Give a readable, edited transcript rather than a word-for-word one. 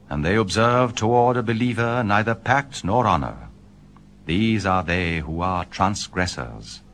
and they observe toward a believer neither pact nor honor. These are they who are transgressors.